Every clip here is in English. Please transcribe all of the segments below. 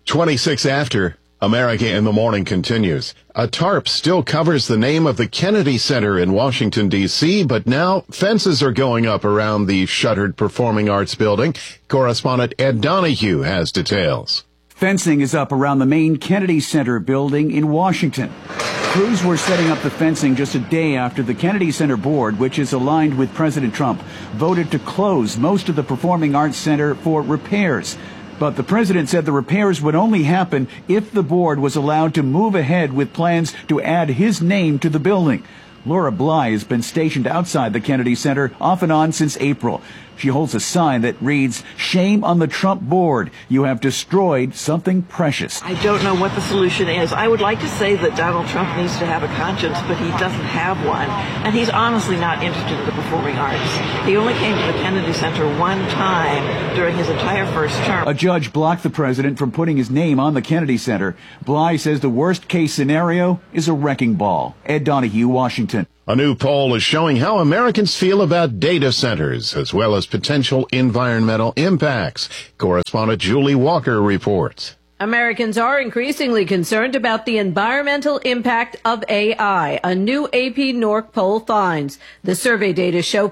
26 after, America in the Morning continues. A tarp still covers the name of the Kennedy Center in Washington, D.C., but now fences are going up around the shuttered Performing Arts building. Correspondent Ed Donahue has details. Fencing is up around the main Kennedy Center building in Washington. Crews were setting up the fencing just a day after the Kennedy Center board, which is aligned with President Trump, voted to close most of the Performing Arts Center for repairs. But the president said the repairs would only happen if the board was allowed to move ahead with plans to add his name to the building. Laura Bly has been stationed outside the Kennedy Center off and on since April. She holds a sign that reads, "Shame on the Trump board. You have destroyed something precious." I don't know what the solution is. I would like to say that Donald Trump needs to have a conscience, but he doesn't have one. And he's honestly not interested in the performing arts. He only came to the Kennedy Center one time during his entire first term. A judge blocked the president from putting his name on the Kennedy Center. Bly says the worst-case scenario is a wrecking ball. Ed Donahue, Washington. A new poll is showing how Americans feel about data centers, as well as potential environmental impacts. Correspondent Julie Walker reports. Americans are increasingly concerned about the environmental impact of AI. A new AP NORC poll finds the survey data show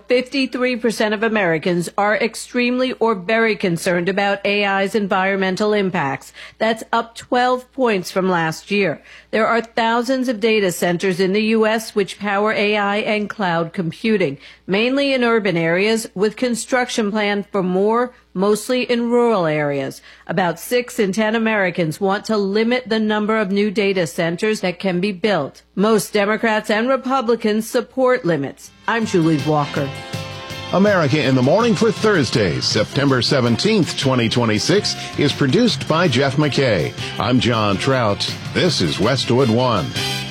53% of Americans are extremely or very concerned about AI's environmental impacts. That's up 12 points from last year. There are thousands of data centers in the U.S. which power AI and cloud computing, mainly in urban areas, with construction planned for more, mostly in rural areas. About 6 in 10 Americans want to limit the number of new data centers that can be built. Most Democrats and Republicans support limits. I'm Julie Walker. America in the Morning for Thursday, September 17th, 2026, is produced by Jeff McKay. I'm John Trout. This is Westwood One.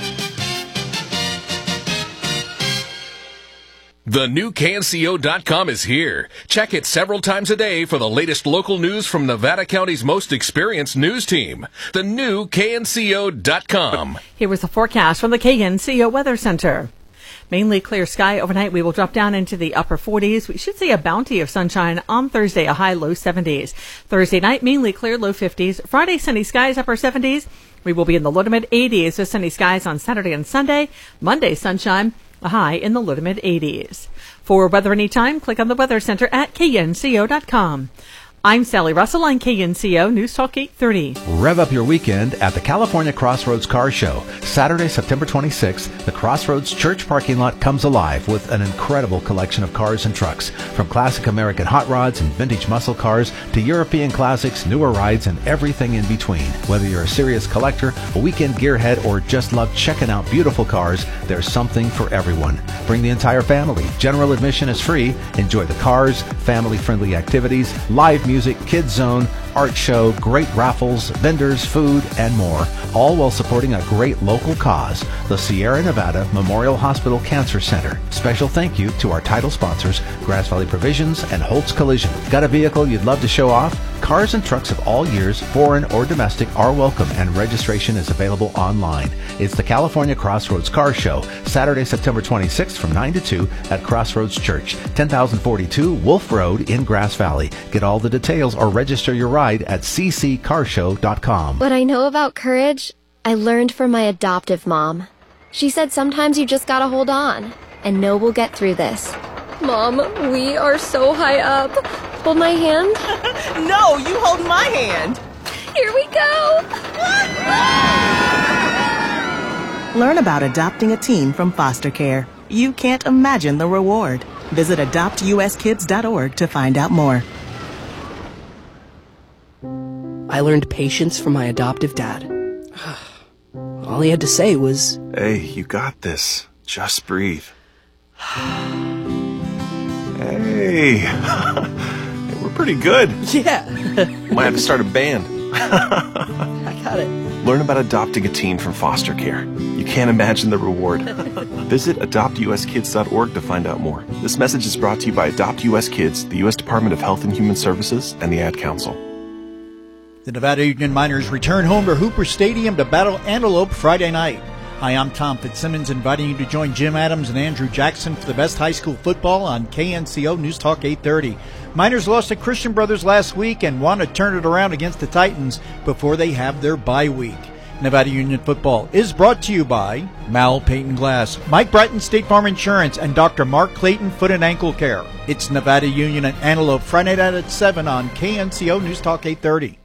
The new KNCO.com is here. Check it several times a day for the latest local news from Nevada County's most experienced news team. The new KNCO.com. Here was the forecast from the KNCO Weather Center. Mainly clear sky overnight. We will drop down into the upper 40s. We should see a bounty of sunshine on Thursday, a high low 70s. Thursday night, mainly clear, low 50s. Friday, sunny skies, upper 70s. We will be in the low to mid 80s with sunny skies on Saturday and Sunday. Monday, sunshine, a high in the low to mid 80s. For weather anytime, click on the Weather Center at knco.com. I'm Sally Russell on KNCO News Talk 830. Rev up your weekend at the California Crossroads Car Show. Saturday, September 26th, the Crossroads Church parking lot comes alive with an incredible collection of cars and trucks. From classic American hot rods and vintage muscle cars to European classics, newer rides, and everything in between. Whether you're a serious collector, a weekend gearhead, or just love checking out beautiful cars, there's something for everyone. Bring the entire family. General admission is free. Enjoy the cars, family-friendly activities, live music, kids zone, art show, great raffles, vendors, food, and more, all while supporting a great local cause, the Sierra Nevada Memorial Hospital Cancer Center. Special thank you to our title sponsors, Grass Valley Provisions and Holtz Collision. Got a vehicle you'd love to show off? Cars and trucks of all years, foreign or domestic, are welcome, and registration is available online. It's the California Crossroads Car Show, Saturday, September 26th from 9 to 2 at Crossroads Church, 10,042 Wolf Road in Grass Valley. Get all the details or register your ride at cccarshow.com. What I know about courage, I learned from my adoptive mom. She said sometimes you just gotta hold on and know we'll get through this. Mom, we are so high up. Hold my hand. No, you hold my hand. Here we go. Learn about adopting a teen from foster care. You can't imagine the reward. Visit adoptuskids.org to find out more. I learned patience from my adoptive dad. All he had to say was, "Hey, you got this. Just breathe." Hey, we're pretty good. Yeah. Might have to start a band. I got it. Learn about adopting a teen from foster care. You can't imagine the reward. Visit adoptuskids.org to find out more. This message is brought to you by Adopt US Kids, the U.S. Department of Health and Human Services, and the Ad Council. The Nevada Union Miners return home to Hooper Stadium to battle Antelope Friday night. Hi, I'm Tom Fitzsimmons, inviting you to join Jim Adams and Andrew Jackson for the best high school football on KNCO News Talk 830. Miners lost to Christian Brothers last week and want to turn it around against the Titans before they have their bye week. Nevada Union Football is brought to you by Mal Peyton Glass, Mike Bratton State Farm Insurance, and Dr. Mark Clayton Foot and Ankle Care. It's Nevada Union and Antelope Friday night at 7 on KNCO News Talk 830.